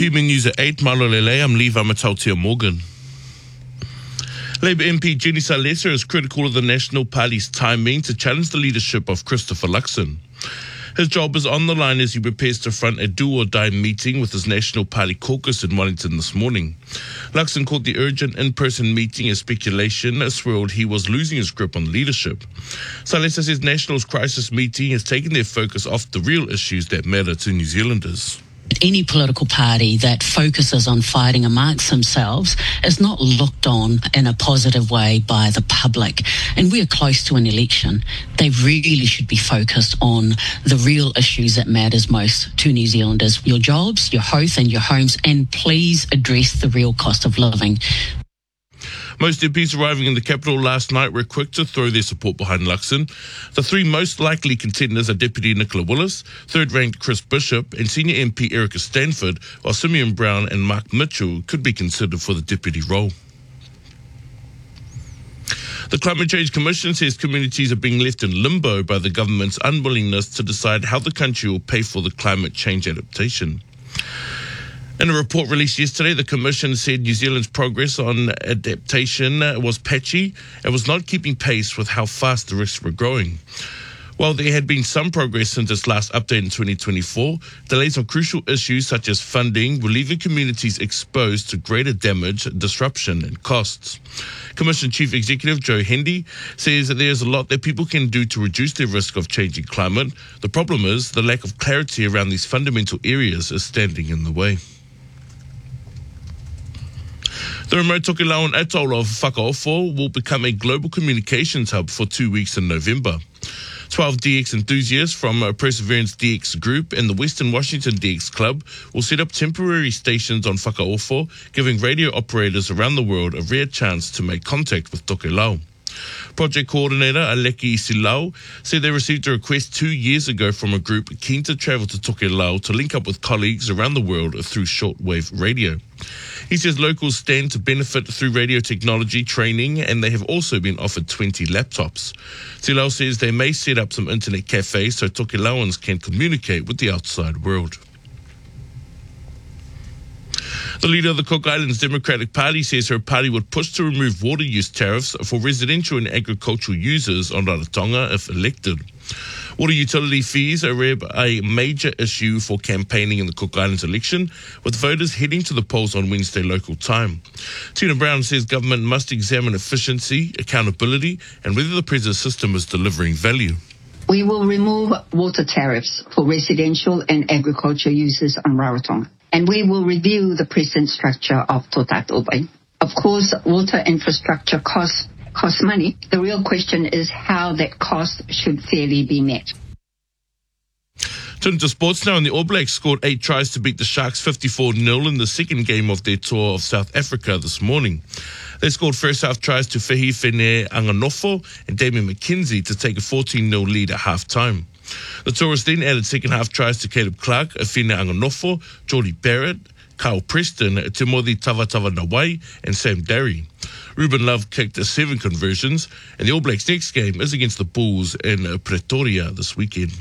PMN News at 8, Malolele, I'm Levi Matautia Morgan. Labour MP Jenny Salesa is critical of the National Party's timing to challenge the leadership of Christopher Luxon. His job is on the line as he prepares to front a do-or-die meeting with his National Party caucus in Wellington this morning. Luxon called the urgent in-person meeting a speculation, swirled he was losing his grip on leadership. Salesa says National's crisis meeting has taken their focus off the real issues that matter to New Zealanders. Any political party that focuses on fighting amongst themselves is not looked on in a positive way by the public. And we are close to an election. They really should be focused on the real issues that matters most to New Zealanders. Your jobs, your health and your homes, and please address the real cost of living. Most MPs arriving in the capital last night were quick to throw their support behind Luxon. The three most likely contenders are Deputy Nicola Willis, third-ranked Chris Bishop, and Senior MP Erica Stanford, while Simeon Brown and Mark Mitchell could be considered for the deputy role. The Climate Change Commission says communities are being left in limbo by the government's unwillingness to decide how the country will pay for the climate change adaptation. In a report released yesterday, the Commission said New Zealand's progress on adaptation was patchy and was not keeping pace with how fast the risks were growing. While there had been some progress since its last update in 2024, delays on crucial issues such as funding were leaving communities exposed to greater damage, disruption and costs. Commission Chief Executive Joe Hendy says that there's a lot that people can do to reduce their risk of changing climate. The problem is the lack of clarity around these fundamental areas is standing in the way. The remote Tokelauan atoll of Whakaofo will become a global communications hub for 2 weeks in November. 12 DX enthusiasts from Perseverance DX Group and the Western Washington DX Club will set up temporary stations on Whakaofo, giving radio operators around the world a rare chance to make contact with Tokelau. Project coordinator Aleki Silau said they received a request 2 years ago from a group keen to travel to Tokelau to link up with colleagues around the world through shortwave radio. He says locals stand to benefit through radio technology training, and they have also been offered 20 laptops. Silau says they may set up some internet cafes so Tokelauans can communicate with the outside world. The leader of the Cook Islands Democratic Party says her party would push to remove water use tariffs for residential and agricultural users on Rarotonga if elected. Water utility fees are a major issue for campaigning in the Cook Islands election, with voters heading to the polls on Wednesday local time. Tina Brown says government must examine efficiency, accountability, and whether the present system is delivering value. We will remove water tariffs for residential and agricultural users on Rarotonga, and we will review the present structure of Tō Tātou Pai. Of course, water infrastructure costs money. The real question is how that cost should fairly be met. Turning to sports now, and the All Blacks scored 8 tries to beat the Sharks 54-0 in the second game of their tour of South Africa this morning. They scored first half tries to Fehifene Anganofo and Damien McKenzie to take a 14-0 lead at half-time. The tourists then added second half tries to Caleb Clark, Afine Anganofo, Jordy Barrett, Kyle Preston, Timothy Tavatava Nawai and Sam Derry. Ruben Love kicked 7 conversions, and the All Blacks' next game is against the Bulls in Pretoria this weekend.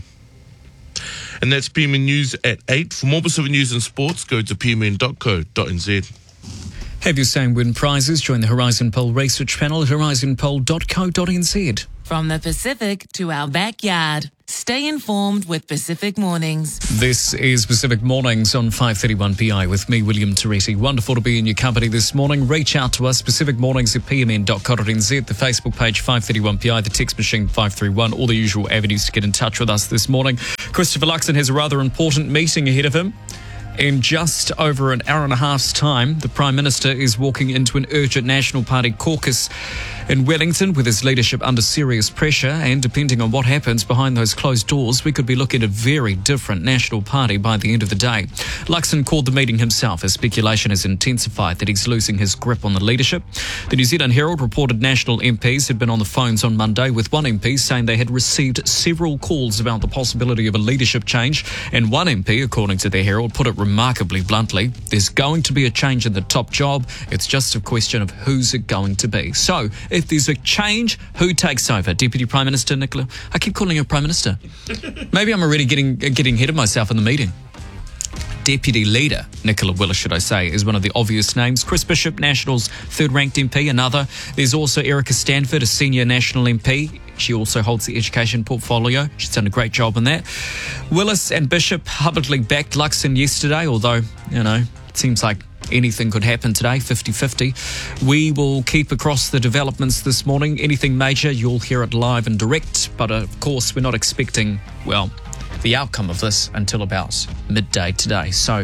And that's PMN News at 8. For more Pacific news and sports, go to pmn.co.nz. Have your same win prizes? Join the Horizon Poll research panel at horizonpoll.co.nz. From the Pacific to our backyard. Stay informed with Pacific Mornings. This is Pacific Mornings on 5:31 PI with me, William Teresi. Wonderful to be in your company this morning. Reach out to us, Pacific Mornings at pmn.co.nz, the Facebook page 531 PI, the text machine 531, all the usual avenues to get in touch with us this morning. Christopher Luxon has a rather important meeting ahead of him. In just over an hour and a half's time, the Prime Minister is walking into an urgent National Party caucus in Wellington with his leadership under serious pressure, and depending on what happens behind those closed doors, we could be looking at a very different National Party by the end of the day. Luxon called the meeting himself as speculation has intensified that he's losing his grip on the leadership. The New Zealand Herald reported National MPs had been on the phones on Monday, with one MP saying they had received several calls about the possibility of a leadership change, and one MP, according to the Herald, put it remarkably bluntly, there's going to be a change in the top job. It's just a question of who's it going to be. So, if there's a change, who takes over? Deputy Prime Minister Nicola? I keep calling her Prime Minister. Maybe I'm already getting ahead of myself in the meeting. Deputy Leader, Nicola Willis, should I say, is one of the obvious names. Chris Bishop, National's third-ranked MP, another. There's also Erica Stanford, a senior National MP. She also holds the education portfolio. She's done a great job in that. Willis and Bishop publicly backed Luxon yesterday, although, it seems like anything could happen today, 50-50. We will keep across the developments this morning. Anything major, you'll hear it live and direct. But of course, we're not expecting, the outcome of this until about midday today. So,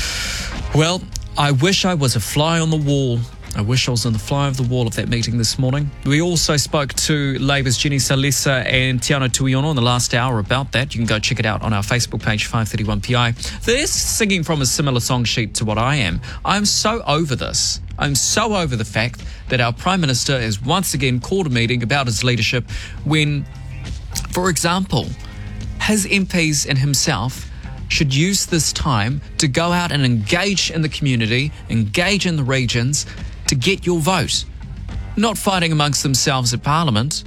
I wish I was a fly on the wall. I wish I was on the fly of the wall of that meeting this morning. We also spoke to Labour's Jenny Salesa and Tiano Tuiono in the last hour about that. You can go check it out on our Facebook page, 531PI. They're singing from a similar song sheet to what I am. I'm so over this. I'm so over the fact that our Prime Minister has once again called a meeting about his leadership when, for example, his MPs and himself should use this time to go out and engage in the community, engage in the regions, to get your vote, not fighting amongst themselves at Parliament.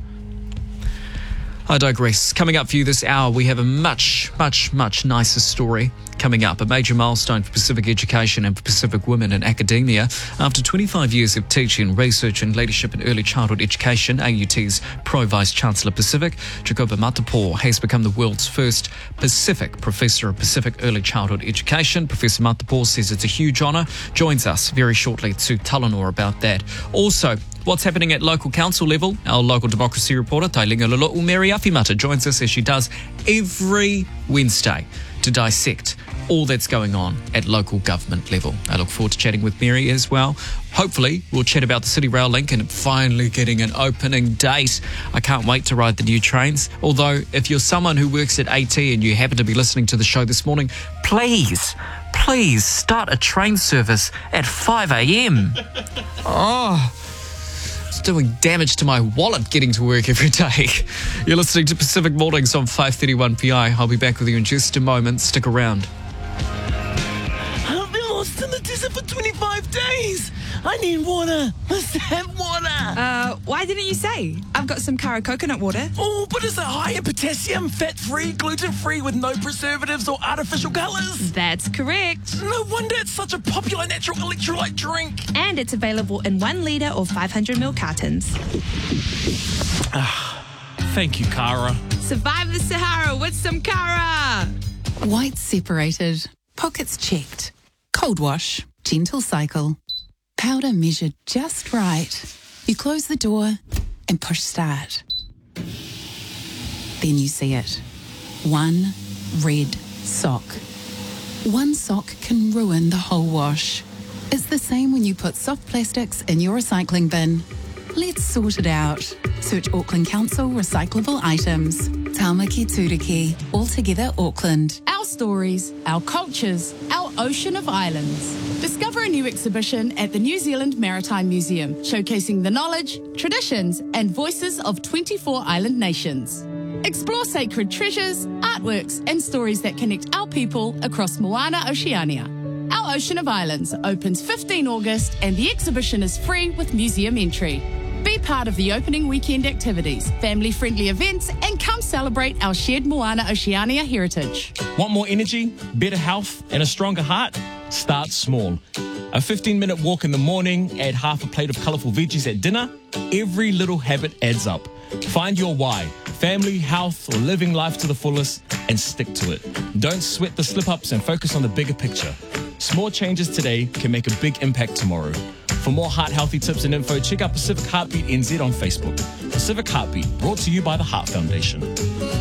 I digress. Coming up for you this hour, we have a much, much, much nicer story coming up. A major milestone for Pacific education and for Pacific women in academia. After 25 years of teaching, research and leadership in early childhood education, AUT's Pro-Vice-Chancellor Pacific, Jacoba Matapo, has become the world's first Pacific Professor of Pacific Early Childhood Education. Professor Matapo says it's a huge honour. Joins us very shortly to Talanoa about that. Also, what's happening at local council level? Our local democracy reporter, Tailinga Lolo'u Mary Afimata, joins us as she does every Wednesday to dissect all that's going on at local government level. I look forward to chatting with Mary as well. Hopefully, we'll chat about the City Rail link and finally getting an opening date. I can't wait to ride the new trains. Although, if you're someone who works at AT and you happen to be listening to the show this morning, please start a train service at 5 a.m. It's doing damage to my wallet getting to work every day. You're listening to Pacific Mornings on 531PI. I'll be back with you in just a moment. Stick around. I've been lost in the desert for 25 days. I need water. Let's have water. Why didn't you say? I've got some Kara coconut water. Oh, but is it high in potassium, fat-free, gluten-free, with no preservatives or artificial colours? That's correct. No wonder it's such a popular natural electrolyte drink. And it's available in 1 litre or 500ml cartons. Thank you, Kara. Survive the Sahara with some Kara. Whites separated, pockets checked, cold wash, gentle cycle, powder measured just right. You close the door and push start. Then you see it. One red sock. One sock can ruin the whole wash. It's the same when you put soft plastics in your recycling bin. Let's sort it out. Search Auckland Council recyclable items. Tāmaki Turiki, Altogether Auckland. Our stories, our cultures, our ocean of islands. Discover a new exhibition at the New Zealand Maritime Museum, showcasing the knowledge, traditions, and voices of 24 island nations. Explore sacred treasures, artworks, and stories that connect our people across Moana, Oceania. Our Ocean of Islands opens 15 August, and the exhibition is free with museum entry. Be part of the opening weekend activities, family-friendly events, and come celebrate our shared Moana Oceania heritage. Want more energy, better health, and a stronger heart? Start small. A 15-minute walk in the morning, add half a plate of colourful veggies at dinner. Every little habit adds up. Find your why, family, health, or living life to the fullest, and stick to it. Don't sweat the slip-ups and focus on the bigger picture. Small changes today can make a big impact tomorrow. For more heart-healthy tips and info, check out Pacific Heartbeat NZ on Facebook. Pacific Heartbeat, brought to you by the Heart Foundation.